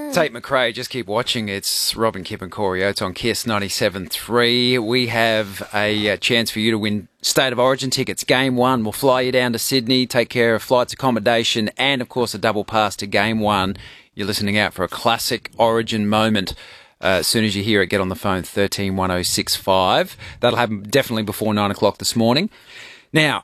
Tate McRae, just keep watching. It's Robin, Kip and Corey Oates on KISS 97.3. We have a chance for you to win State of Origin tickets. Game 1 will fly you down to Sydney, take care of flights, accommodation, and, of course, a double pass to Game 1. You're listening out for a classic Origin moment. As soon as you hear it, get on the phone, 131065. That'll happen definitely before 9 o'clock this morning. Now,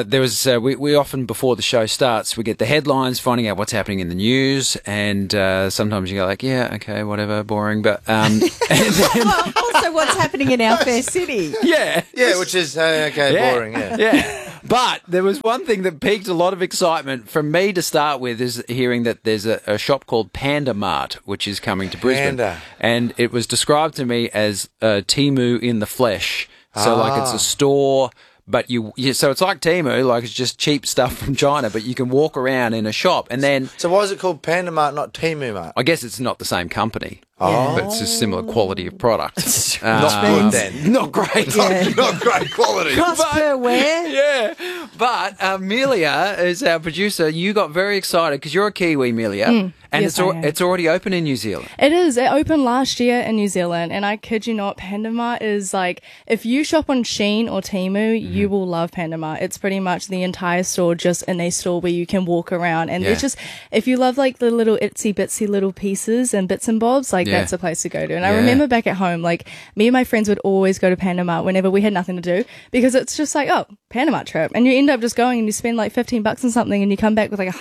we often, before the show starts, we get the headlines, finding out what's happening in the news, and sometimes you go like, yeah, okay, whatever, boring, but... and then, also, what's happening in our fair city? Yeah. Yeah, which is, boring, Yeah. But there was one thing that piqued a lot of excitement from me to start with, is hearing that there's a shop called Panda Mart, which is coming to Brisbane. Panda. And it was described to me as Temu in the flesh. So, like, it's a store... But so it's like Temu, like it's just cheap stuff from China, but you can walk around in a shop and then... So why is it called Panda Mart, not Temu Mart? I guess it's not the same company, but it's a similar quality of product. Not good then. Not great. Yeah. Not great quality. Cost per wear. Yeah. But Amelia is our producer. You got very excited because you're a Kiwi, Amelia. And yes, I am. it's already open in New Zealand. It is. It opened last year in New Zealand, and I kid you not, Panda Mart is like, if you shop on Shein or Temu, you will love Panda Mart. It's pretty much the entire store just in a store where you can walk around, and it's just, if you love like the little itsy bitsy little pieces and bits and bobs, like that's a place to go to. And I remember back at home, like me and my friends would always go to Panda Mart whenever we had nothing to do, because it's just like, oh, Panda Mart trip, and you end up just going and you spend like $15 on something, and you come back with like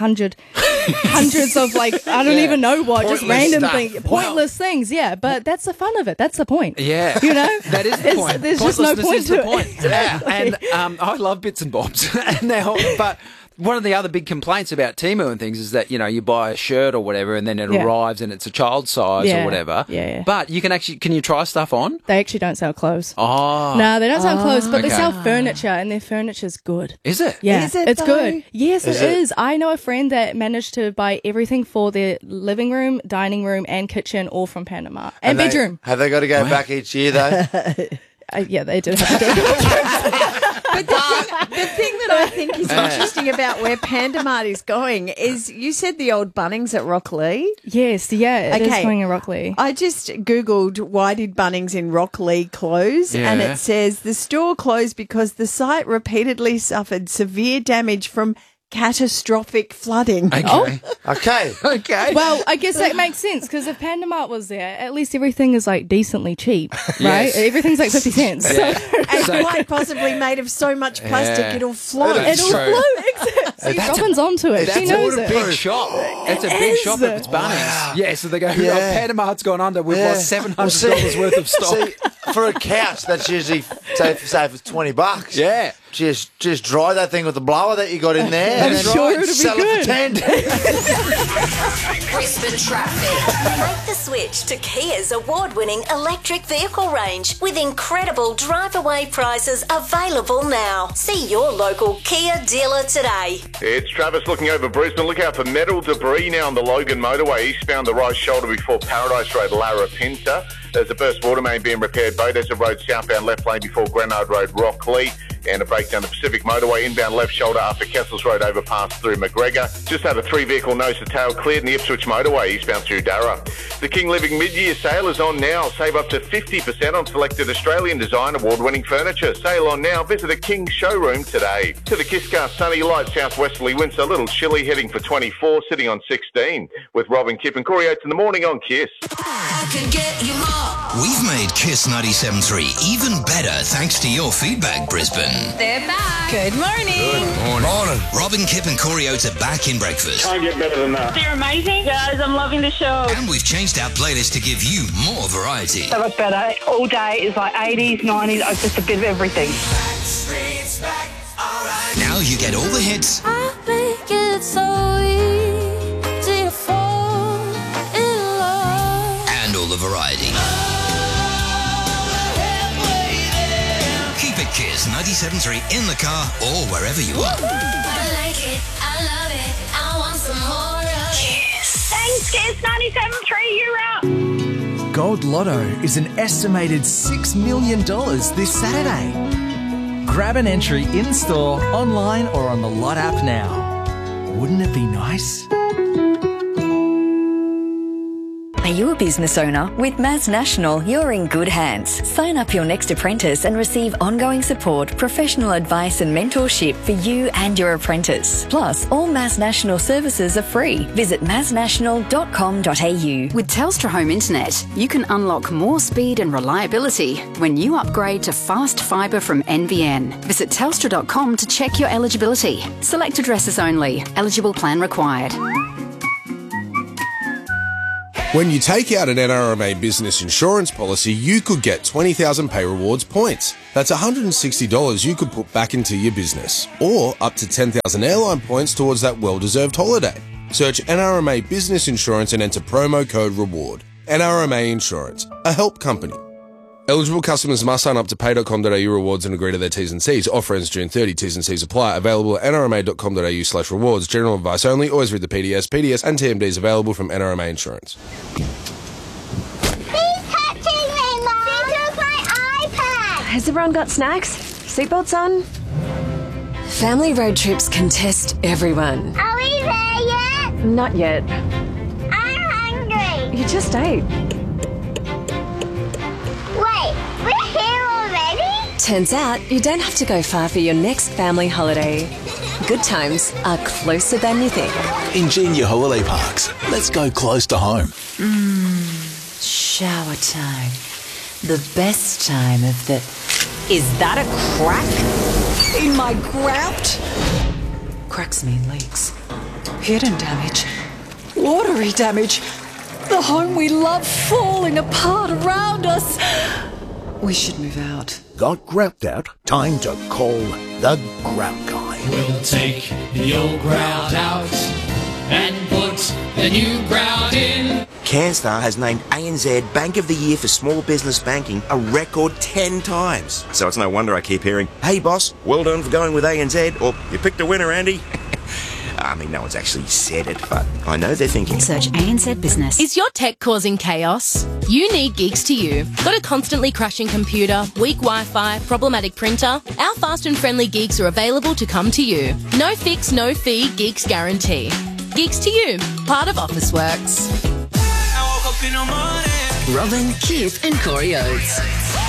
hundreds of like, I don't even know what, Pointless just random stuff. things, pointless things. Yeah, but that's the fun of it. That's the point. Yeah. You know? That is the point. There's just no Pointlessness point is the to point. it. Yeah. And I love bits and bobs. But one of the other big complaints about Temu and things is that, you know, you buy a shirt or whatever and then it arrives and it's a child size or whatever. Yeah. But you can you try stuff on? They actually don't sell clothes. Oh. No, they don't sell clothes, but they Okay. sell furniture, and their furniture's good. Is it? Yeah, Is it it's though? good. Yes, Is it it? is. I know a friend that managed to buy everything for their living room, dining room, and kitchen, all from Panda Mart. And bedroom. Have they got to go back each year, though? Yeah, they did have to do it. But the thing that I think is interesting about where Panda Mart is going is, you said the old Bunnings at Rocklea. Yes, yeah, it is Okay. going in Rocklea. I just Googled why did Bunnings in Rocklea close, and Yeah. it says the store closed because the site repeatedly suffered severe damage from catastrophic flooding. Okay. Okay. Okay. Well, I guess that makes sense, because if Panda Mart was there, at least everything is like decently cheap, right? Yes. Everything's like 50 cents. Yeah. And quite possibly made of so much plastic Yeah. it'll float. That's It'll true. float. Exactly. Robin's onto it. She That's knows a it. big shop. It's a big is. shop if it's Bunnings. Yeah, so they go, Yeah. Panda Mart's gone under. We've Yeah. lost $700 worth of stock. See, for a couch, that's usually, say if it's $20. Yeah. Just dry that thing with the blower that you got in there. I'm and then sure it'll be sell good. it for 10. Brisbane traffic. Make the switch to Kia's award-winning electric vehicle range with incredible drive-away prices available now. See your local Kia dealer today. It's Travis looking over Brisbane. Look out for metal debris now on the Logan motorway, eastbound the right shoulder before Paradise Road, Larapinta. There's a burst water main being repaired, Beaudesert Road southbound left lane before Granard Road, Rocklea. And a breakdown the Pacific Motorway, inbound left shoulder after Kessels Road overpass through McGregor. Just had a 3-vehicle nose to tail cleared in the Ipswich Motorway, eastbound through Darra. The King Living mid-year sale is on now. Save up to 50% on selected Australian design award-winning furniture. Sale on now. Visit a King showroom today. To the Kiss Car, sunny, light southwesterly winds, a little chilly, heading for 24, sitting on 16. With Robin, Kip and Corey Oates in the morning on Kiss. I can get you more. We've made KISS 97.3 even better thanks to your feedback, Brisbane. They're back. Good morning. Morning. Robin, Kip and Corey Oates are back in breakfast. Can't get better than that. They're amazing. Guys, I'm loving the show. And we've changed our playlist to give you more variety. So much better. All day is like 80s, 90s, just a bit of everything. Now you get all the hits I think it's so easy to fall in love. and all the variety. Keep it KISS 97.3 in the car or wherever you are. I like it. I love it. I want some more of it. Thanks, Kiss 97.3, you're out. Gold Lotto is an estimated $6 million this Saturday. Grab an entry in-store, online or on the Lot app now. Wouldn't it be nice? Are you a business owner? With Maz National, you're in good hands. Sign up your next apprentice and receive ongoing support, professional advice and mentorship for you and your apprentice. Plus, all Maz National services are free. Visit maznational.com.au. With Telstra Home Internet, you can unlock more speed and reliability when you upgrade to fast fibre from NBN. Visit telstra.com to check your eligibility. Select addresses only. Eligible plan required. When you take out an NRMA business insurance policy, you could get 20,000 Pay Rewards points. That's $160 you could put back into your business, or up to 10,000 airline points towards that well-deserved holiday. Search NRMA Business Insurance and enter promo code REWARD. NRMA Insurance, a help company. Eligible customers must sign up to pay.com.au rewards and agree to their T's and C's. Offer ends June 30. T's and C's apply. Available at nrma.com.au/rewards. General advice only. Always read the PDS. PDS and TMDs available from NRMA Insurance. Has everyone got snacks? Seatbelts on? Family road trips can test everyone. Are we there yet? Not yet. I'm hungry. You just ate. Wait, we're here already? Turns out you don't have to go far for your next family holiday. Good times are closer than you think. Ingenia Holiday Parks. Let's go close to home. Shower time. The best time of the... Is that a crack in my grout? Cracks mean leaks. Hidden damage. Watery damage. The home we love falling apart around us. We should move out. Got grout out? Time to call the Grout Guy. We'll take the old grout out and put the new grout in. CanStar has named ANZ Bank of the Year for Small Business Banking a record 10 times. So it's no wonder I keep hearing, "Hey boss, well done for going with ANZ," or "You picked a winner, Andy." I mean, no one's actually said it, but I know they're thinking. Search ANZ Business. Is your tech causing chaos? You need Geeks to You. Got a constantly crashing computer, weak Wi-Fi, problematic printer? Our fast and friendly Geeks are available to come to you. No fix, no fee, Geeks guarantee. Geeks to You, part of Officeworks. Robin, Kip and Corey Oates.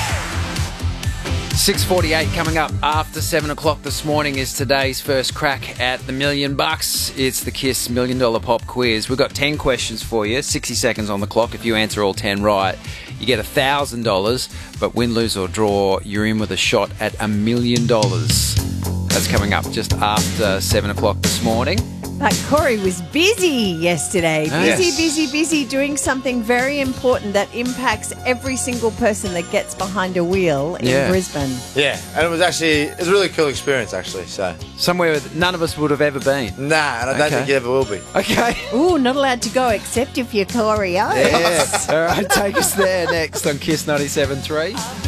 6:48 coming up after 7 o'clock this morning is today's first crack at the $1 million. It's the KISS $1 Million Pop Quiz. We've got 10 questions for you, 60 seconds on the clock. If you answer all 10 right, you get $1,000, but win, lose or draw, you're in with a shot at $1 million. That's coming up just after 7 o'clock this morning. But Corey was busy yesterday. Busy doing something very important that impacts every single person that gets behind a wheel in Brisbane. Yeah, and it was a really cool experience, actually. So somewhere that none of us would have ever been. Nah, and I don't think you ever will be. Okay. Ooh, not allowed to go except if you're Corey Oates. Yes. All right, take us there next on KISS 97.3.